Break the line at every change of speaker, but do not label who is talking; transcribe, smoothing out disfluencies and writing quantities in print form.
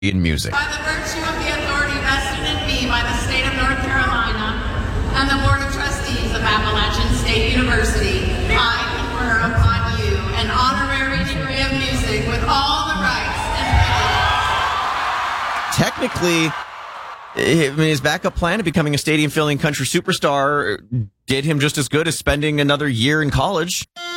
in music.
By the virtue of the authority vested in me by the state of North Carolina and the Board of Trustees of Appalachian State University, I confer upon you an honorary degree of music with all the rights and privileges.
Technically, his backup plan of becoming a stadium-filling country superstar did him just as good as spending another year in college.